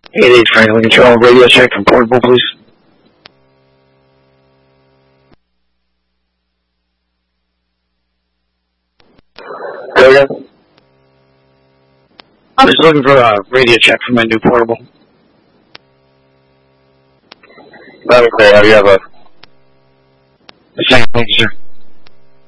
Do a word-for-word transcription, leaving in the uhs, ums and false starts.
eight eight Franklin Control, radio check from portable, please. Go again. I'm just looking for a radio check for my new portable. That'll clear. How do you have a... Thank you, sir.